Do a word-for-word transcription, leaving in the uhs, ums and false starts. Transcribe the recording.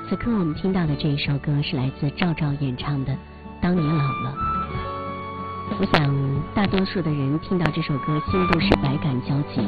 此刻我们听到的这一首歌是来自赵照演唱的《当你老了》。我想大多数的人听到这首歌心都是百感交集，